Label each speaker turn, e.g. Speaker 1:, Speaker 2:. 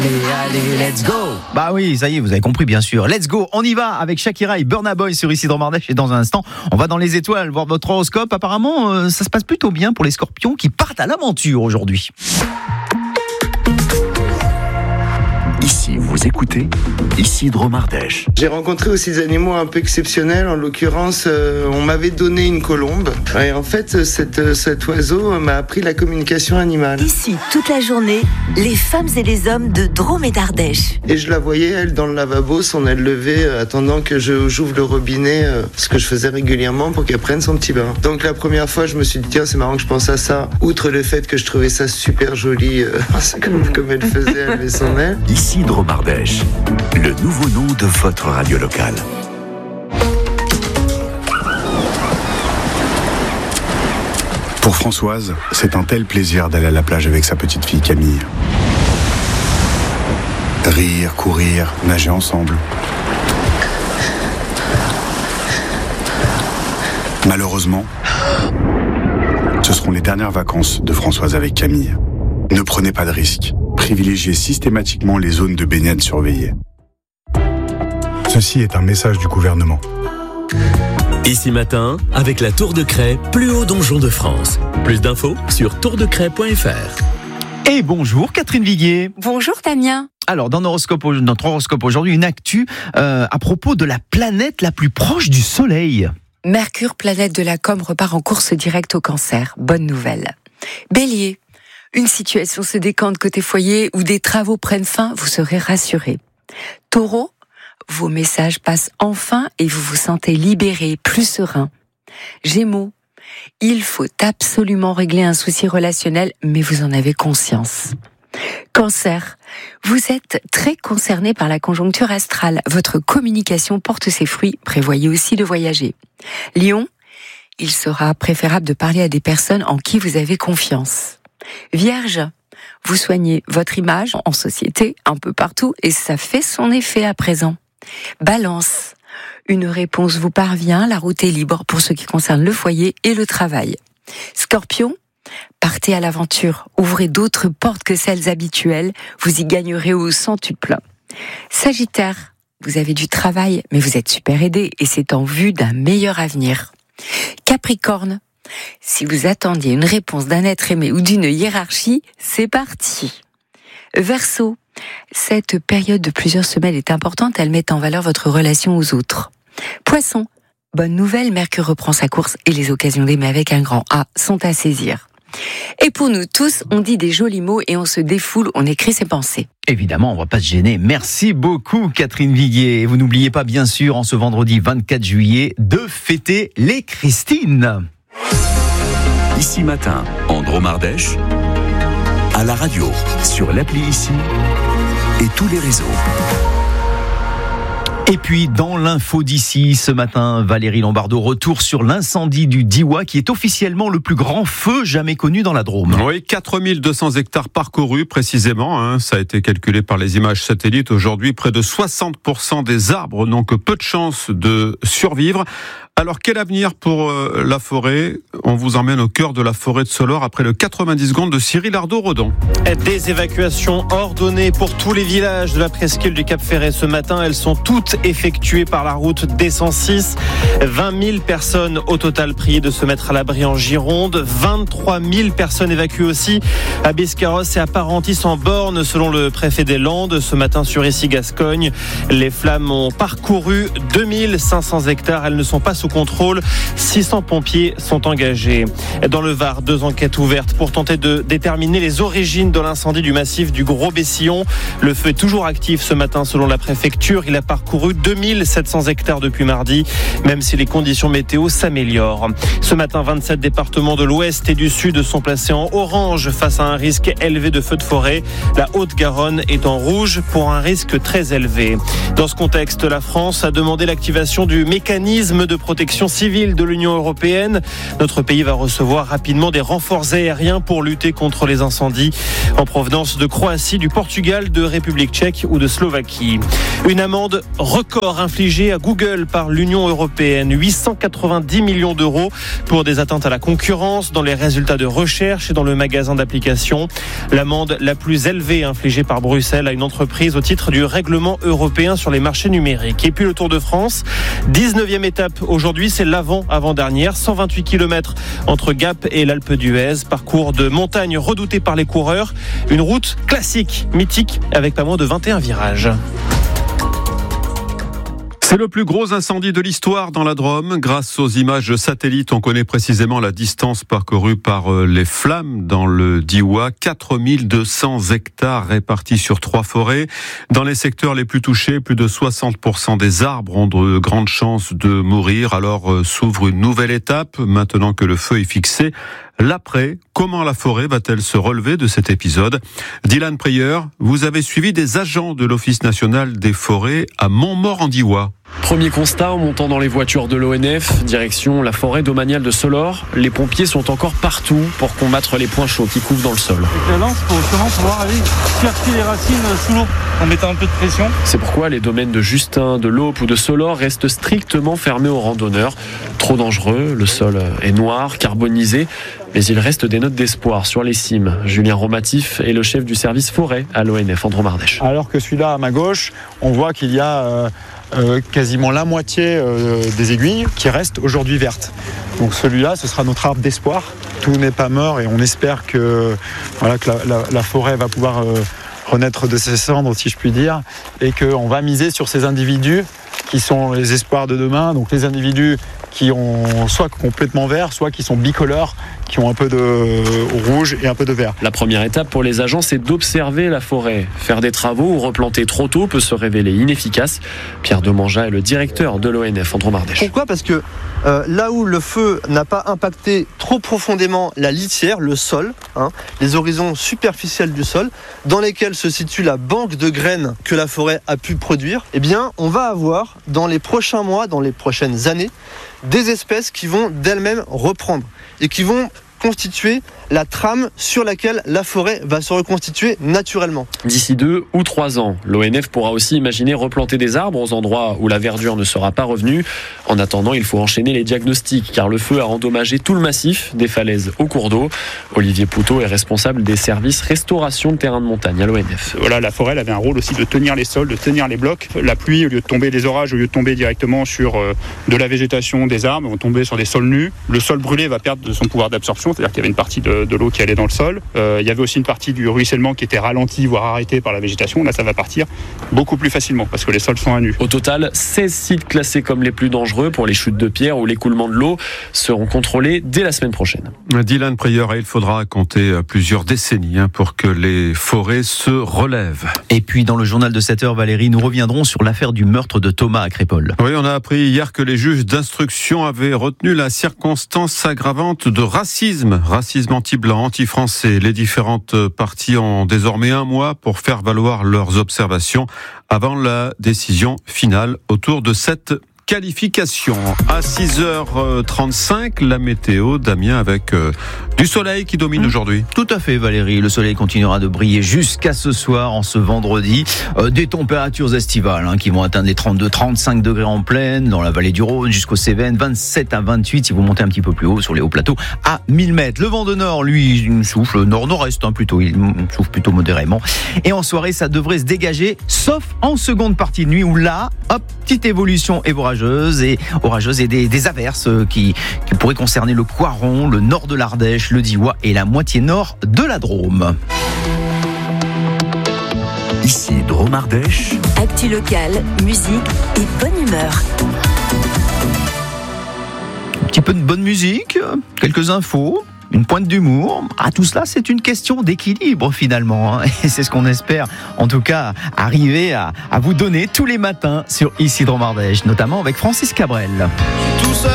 Speaker 1: Allez, let's go!
Speaker 2: Bah oui, ça y est, vous avez compris bien sûr. Let's go, on y va avec Shakira et Burna Boy sur Isidro Mardèche. Et dans un instant, on va dans les étoiles voir votre horoscope. Apparemment, ça se passe plutôt bien pour les scorpions qui partent à l'aventure aujourd'hui.
Speaker 3: Ici, vous écoutez Isidro Mardèche.
Speaker 4: J'ai rencontré aussi des animaux un peu exceptionnels. En l'occurrence, on m'avait donné une colombe. Et en fait, cet oiseau m'a appris la communication animale.
Speaker 5: Ici, toute la journée, les femmes et les hommes de Drôme et d'Ardèche.
Speaker 4: Et je la voyais, elle, dans le lavabo, son aile levée, attendant que j'ouvre le robinet, ce que je faisais régulièrement pour qu'elle prenne son petit bain. Donc la première fois, je me suis dit, tiens, c'est marrant que je pense à ça. Outre le fait que je trouvais ça super joli, comme elle faisait, elle avait son aile.
Speaker 3: Isidro Mardèche, le nouveau nom de votre radio locale.
Speaker 6: Pour Françoise, c'est un tel plaisir d'aller à la plage avec sa petite fille Camille. Rire, courir, nager ensemble. Malheureusement, ce seront les dernières vacances de Françoise avec Camille. Ne prenez pas de risques. Privilégiez systématiquement les zones de baignade surveillées. Ceci est un message du gouvernement.
Speaker 7: Ici matin, avec la Tour de Craie, plus haut donjon de France. Plus d'infos sur tourdecraie.fr.
Speaker 2: Et bonjour Catherine Viguier.
Speaker 8: Bonjour Damien.
Speaker 2: Alors dans notre horoscope aujourd'hui, une actu à propos de la planète la plus proche du Soleil.
Speaker 8: Mercure, planète de la com, repart en course directe au Cancer. Bonne nouvelle. Bélier. Une situation se décante côté foyer où des travaux prennent fin, vous serez rassuré. Taureau, vos messages passent enfin et vous vous sentez libéré, plus serein. Gémeaux, il faut absolument régler un souci relationnel, mais vous en avez conscience. Cancer, vous êtes très concerné par la conjoncture astrale. Votre communication porte ses fruits, prévoyez aussi de voyager. Lion, il sera préférable de parler à des personnes en qui vous avez confiance. Vierge, vous soignez votre image en société, un peu partout, et ça fait son effet à présent. Balance, une réponse vous parvient, la route est libre pour ce qui concerne le foyer et le travail. Scorpion, partez à l'aventure, ouvrez d'autres portes que celles habituelles, vous y gagnerez au centuple. Sagittaire, vous avez du travail, mais vous êtes super aidé et c'est en vue d'un meilleur avenir. Capricorne, si vous attendiez une réponse d'un être aimé ou d'une hiérarchie, c'est parti. Verseau, cette période de plusieurs semaines est importante, elle met en valeur votre relation aux autres. Poisson, bonne nouvelle, Mercure reprend sa course et les occasions d'aimer avec un grand A sont à saisir. Et pour nous tous, on dit des jolis mots et on se défoule, on écrit ses pensées.
Speaker 2: Évidemment, on va pas se gêner. Merci beaucoup Catherine Viguier. Et vous n'oubliez pas bien sûr, en ce vendredi 24 juillet, de fêter les Christines.
Speaker 3: Ici matin, en Drôme Ardèche, à la radio, sur l'appli Ici et tous les réseaux.
Speaker 2: Et puis, dans l'info d'ici, ce matin, Valérie Lombardo, retour sur l'incendie du Diois, qui est officiellement le plus grand feu jamais connu dans la Drôme.
Speaker 9: Oui, 4200 hectares parcourus précisément, ça a été calculé par les images satellites. Aujourd'hui, près de 60% des arbres n'ont que peu de chances de survivre. Alors, quel avenir pour la forêt ? On vous emmène au cœur de la forêt de Soleure après le 90 secondes de Cyril Ardo-Rodon.
Speaker 10: Des évacuations ordonnées pour tous les villages de la presqu'île du Cap-Ferret ce matin. Elles sont toutes effectuées par la route D106. 20 000 personnes au total priées de se mettre à l'abri en Gironde. 23 000 personnes évacuées aussi à Biscarrosse et à Parentis en Borne, selon le préfet des Landes. Ce matin sur Issy-Gascogne, les flammes ont parcouru 2500 hectares. Elles ne sont pas sous contrôle. 600 pompiers sont engagés. Dans le Var, 2 enquêtes ouvertes pour tenter de déterminer les origines de l'incendie du massif du Gros-Bessillon. Le feu est toujours actif ce matin selon la préfecture. Il a parcouru 2700 hectares depuis mardi, même si les conditions météo s'améliorent. Ce matin, 27 départements de l'Ouest et du Sud sont placés en orange face à un risque élevé de feux de forêt. La Haute-Garonne est en rouge pour un risque très élevé. Dans ce contexte, la France a demandé l'activation du mécanisme de protection protection civile de l'Union européenne. Notre pays va recevoir rapidement des renforts aériens pour lutter contre les incendies en provenance de Croatie, du Portugal, de République tchèque ou de Slovaquie. Une amende record infligée à Google par l'Union européenne, 890 millions d'euros pour des atteintes à la concurrence dans les résultats de recherche et dans le magasin d'applications. L'amende la plus élevée infligée par Bruxelles à une entreprise au titre du règlement européen sur les marchés numériques. Et puis le Tour de France, 19e étape aujourd'hui, c'est l'avant-dernière, 128 km entre Gap et l'Alpe d'Huez, parcours de montagne redouté par les coureurs, une route classique, mythique, avec pas moins de 21 virages.
Speaker 9: C'est le plus gros incendie de l'histoire dans la Drôme. Grâce aux images satellites, on connaît précisément la distance parcourue par les flammes dans le Diois. 4200 hectares répartis sur 3 forêts. Dans les secteurs les plus touchés, plus de 60% des arbres ont de grandes chances de mourir. Alors s'ouvre une nouvelle étape, maintenant que le feu est fixé. L'après, comment la forêt va-t-elle se relever de cet épisode ? Dylan Prieur, vous avez suivi des agents de l'Office national des forêts à Montmort-en-Diois.
Speaker 1: Premier constat en montant dans les voitures de l'ONF, direction la forêt domaniale de Solor. Les pompiers sont encore partout pour combattre les points chauds qui couvent dans le sol.
Speaker 11: Avec la lance, pour justement pouvoir aller chercher les racines sous l'eau en mettant un peu de pression.
Speaker 1: C'est pourquoi les domaines de Justin, de l'Aupe ou de Solor restent strictement fermés aux randonneurs. Trop dangereux, le sol est noir, carbonisé. Mais il reste des notes d'espoir sur les cimes. Julien Romatif est le chef du service forêt à l'ONF en Drôme-Ardèche.
Speaker 12: Alors que celui-là à ma gauche, on voit qu'il y a quasiment la moitié des aiguilles qui restent aujourd'hui vertes. Donc celui-là, ce sera notre arbre d'espoir. Tout n'est pas mort et on espère que la forêt va pouvoir renaître de ses cendres, si je puis dire, et qu'on va miser sur ces individus qui sont les espoirs de demain, donc les individus qui ont soit complètement vert, soit qui sont bicolores, qui ont un peu de rouge et un peu de vert.
Speaker 1: La première étape pour les agents, c'est d'observer la forêt. Faire des travaux ou replanter trop tôt peut se révéler inefficace. Pierre Demanja est le directeur de l'ONF en Drôme-Ardèche.
Speaker 13: Pourquoi ? Parce que là où le feu n'a pas impacté trop profondément la litière, le sol, les horizons superficiels du sol, dans lesquels se situe la banque de graines que la forêt a pu produire, eh bien, on va avoir dans les prochains mois, dans les prochaines années, des espèces qui vont d'elles-mêmes reprendre et qui vont constituer la trame sur laquelle la forêt va se reconstituer naturellement.
Speaker 1: D'ici 2 ou 3 ans, l'ONF pourra aussi imaginer replanter des arbres aux endroits où la verdure ne sera pas revenue. En attendant, il faut enchaîner les diagnostics car le feu a endommagé tout le massif, des falaises au cours d'eau. Olivier Poutot est responsable des services restauration de terrain de montagne à l'ONF.
Speaker 14: Voilà, la forêt elle avait un rôle aussi de tenir les sols, de tenir les blocs. La pluie, au lieu de tomber, les orages, au lieu de tomber directement sur de la végétation, des arbres, vont tomber sur des sols nus. Le sol brûlé va perdre de son pouvoir d'absorption, c'est-à-dire qu'il y avait une partie de l'eau qui allait dans le sol. Il y avait aussi une partie du ruissellement qui était ralentie, voire arrêtée par la végétation. Là, ça va partir beaucoup plus facilement parce que les sols sont à nu.
Speaker 1: Au total, 16 sites classés comme les plus dangereux pour les chutes de pierres ou l'écoulement de l'eau seront contrôlés dès la semaine prochaine.
Speaker 9: Dylan Prieur, il faudra compter plusieurs décennies pour que les forêts se relèvent.
Speaker 2: Et puis dans le journal de 7h, Valérie, nous reviendrons sur l'affaire du meurtre de Thomas à Crépol.
Speaker 9: Oui, on a appris hier que les juges d'instruction avaient retenu la circonstance aggravante de racisme anti-blanc, anti-français. Les différentes parties ont désormais 1 mois pour faire valoir leurs observations avant la décision finale autour de cette qualification. À 6h35, la météo, Damien, avec du soleil qui domine aujourd'hui.
Speaker 2: Tout à fait, Valérie. Le soleil continuera de briller jusqu'à ce soir, en ce vendredi. Des températures estivales qui vont atteindre les 32-35 degrés en plaine, dans la vallée du Rhône jusqu'aux Cévennes, 27 à 28 si vous montez un petit peu plus haut sur les hauts plateaux, à 1000 mètres. Le vent de nord, lui, il souffle nord-nord-est plutôt. Il souffle plutôt modérément. Et en soirée, ça devrait se dégager, sauf en seconde partie de nuit où là, hop, petite évolution orageuse et des averses qui pourraient concerner le Coiron, le nord de l'Ardèche, le Diois et la moitié nord de la Drôme.
Speaker 3: Ici Drôme-Ardèche.
Speaker 5: Actu locale, musique et bonne humeur.
Speaker 2: Un petit peu de bonne musique, quelques infos. Une pointe d'humour. Tout cela, c'est une question d'équilibre finalement. Et c'est ce qu'on espère, en tout cas, arriver à vous donner tous les matins sur Ici Drôme-Ardèche, notamment avec Francis Cabrel.